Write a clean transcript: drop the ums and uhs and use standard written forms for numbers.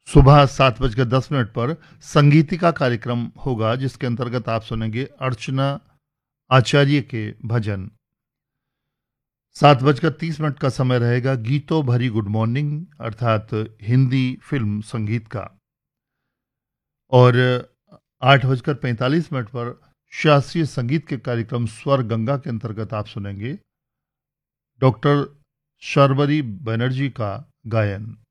सुबह 7:10 पर संगीतिका कार्यक्रम होगा, जिसके अंतर्गत आप सुनेंगे अर्चना आचार्य के भजन। 7:30 का समय रहेगा गीतों भरी गुड मॉर्निंग अर्थात हिंदी फिल्म संगीत का। और 8:45 पर शास्त्रीय संगीत के कार्यक्रम स्वर गंगा के अंतर्गत आप सुनेंगे डॉक्टर शर्वरी बनर्जी का गायन।